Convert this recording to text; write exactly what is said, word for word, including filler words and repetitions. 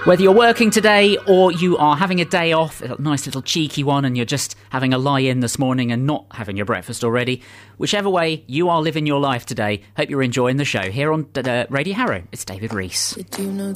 Whether you're working today or you are having a day off, a nice little cheeky one, and you're just having a lie-in this morning and not having your breakfast already, whichever way you are living your life today, hope you're enjoying the show. Here on uh, Radio Harrow, it's David Rees. Did you know